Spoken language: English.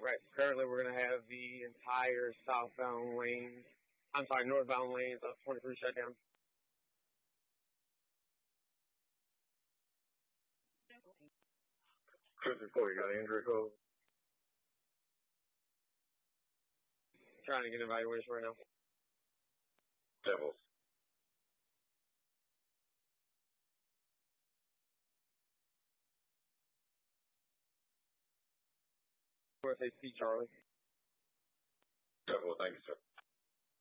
Right. Currently, we're going to have the entire southbound lane. I'm sorry, northbound lanes of 23 shut down. Chris report, you got an injury code? Trying to get an evaluation right now. Devils. North AC Charlie. Devil, thank you, sir.